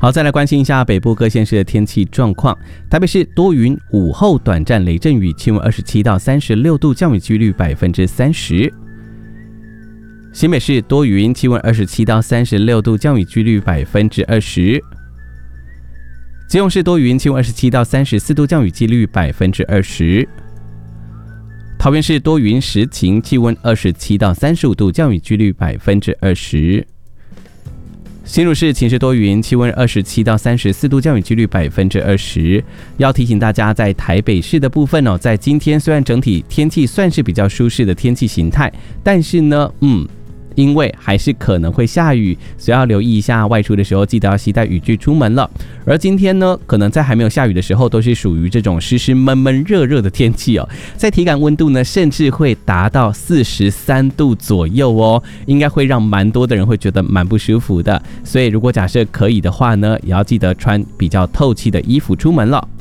好，再来关心一下北部各县市的天气状况。台北市多云，午后短暂雷阵雨，气温27到36度，降雨几率30%。新北市多云，气温27到36度，降雨几率20%。基隆市多云，气温27到34度，降雨几率20%。桃园市多云时晴，气温27到35度，降雨几率20%。新竹市晴时多云，气温27到34度，降雨几率20%。要提醒大家，在台北市的部分哦，在今天虽然整体天气算是比较舒适的天气形态，但是呢，因为还是可能会下雨，所以要留意一下，外出的时候记得要携带雨具出门了。而今天呢，可能在还没有下雨的时候，都是属于这种湿湿闷闷热热的天气哦，在体感温度呢，甚至会达到43度左右哦，应该会让蛮多的人会觉得蛮不舒服的。所以如果假设可以的话呢，也要记得穿比较透气的衣服出门了。